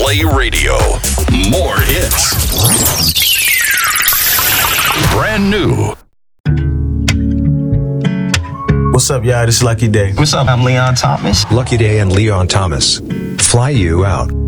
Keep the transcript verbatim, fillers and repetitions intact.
Play Radio. More hits. Brand new. What's up, y'all? This is Lucky Day. What's up? I'm Leon Thomas. Lucky Day and Leon Thomas. Fly you out.